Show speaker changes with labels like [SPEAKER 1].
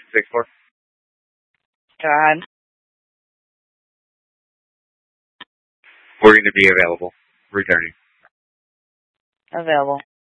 [SPEAKER 1] 64.
[SPEAKER 2] Go ahead.
[SPEAKER 1] We're going to be available. Returning.
[SPEAKER 2] Available.